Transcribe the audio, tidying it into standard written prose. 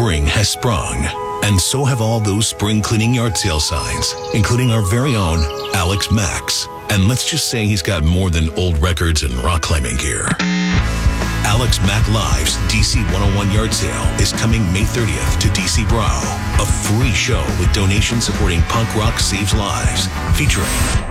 Spring has sprung, and so have all those spring cleaning yard sale signs, including our very own Alex Max. And let's just say he's got more than old records and rock climbing gear. Alex Mack Live's DC 101 yard sale is coming May 30th to DC Brow. A free show with donations supporting Punk Rock Saves Lives, featuring